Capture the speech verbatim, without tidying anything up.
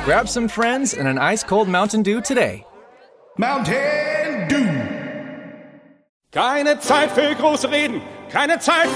Grab some friends and an ice-cold Mountain Dew today. Mountain Dew. Keine Zeit für große Reden, keine Zeit